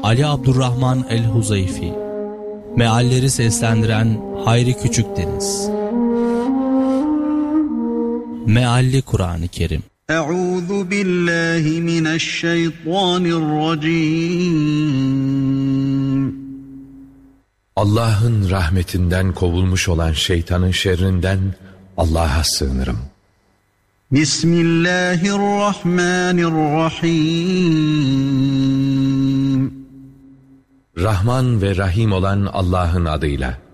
Ali Abdurrahman el-Huzeyfi. Mealleri seslendiren Hayri Küçükdeniz. Mealli Kur'an-ı Kerim. Euzu billahi mineşşeytanirracim. Allah'ın rahmetinden kovulmuş olan şeytanın şerrinden Allah'a sığınırım. Bismillahirrahmanirrahim. Rahman ve Rahim olan Allah'ın adıyla.